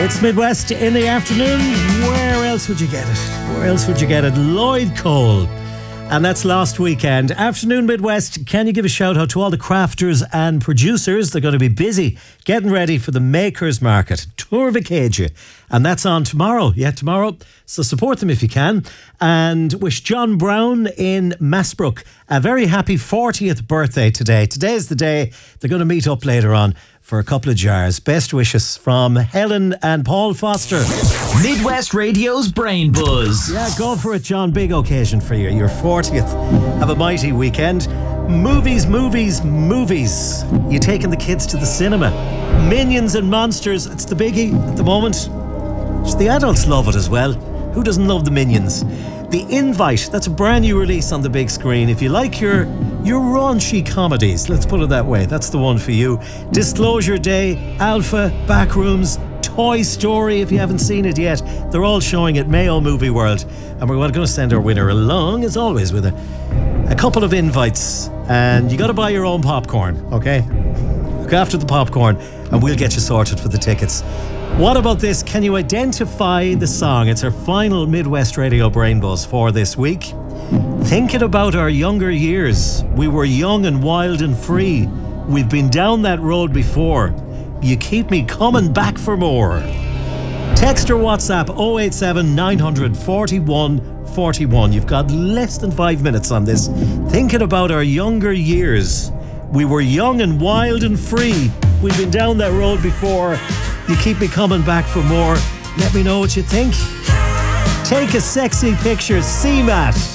It's Midwest in the afternoon. Where else would you get it? Where else would you get it? Lloyd Cole. And that's last weekend. Afternoon Midwest, can you give a shout out to all the crafters and producers? They're going to be busy getting ready for the Makers Market, Tour Vacagia. And that's on tomorrow. Yeah, tomorrow. So support them if you can. And wish John Brown in Massbrook a very happy 40th birthday today. Today's the day they're going to meet up later on for a couple of jars. Best wishes from Helen and Paul Foster. Midwest Radio's Brain Buzz. Yeah, go for it, John. Big occasion for you. Your 40th. Have a mighty weekend. Movies. You taking the kids to the cinema. Minions and Monsters. It's the biggie at the moment. The adults love it as well. Who doesn't love the Minions? The Invite, that's a brand new release on the big screen. If you like your raunchy comedies, let's put it that way, that's the one for you. Disclosure Day, Alpha, Backrooms, Toy Story, if you haven't seen it yet. They're all showing at Mayo Movie World. And we're going to send our winner along, as always, with a couple of invites. And you got to buy your own popcorn, okay? Look after the popcorn and we'll get you sorted for the tickets. What about this? Can you identify the song? It's our final Midwest Radio Brain Buzz for this week. Thinking about our younger years. We were young and wild and free. We've been down that road before. You keep me coming back for more. Text or WhatsApp 087 900 41 41. You've got less than 5 minutes on this. Thinking about our younger years. We were young and wild and free. We've been down that road before. You keep me coming back for more. Let me know what you think. Take a sexy picture. CMAT.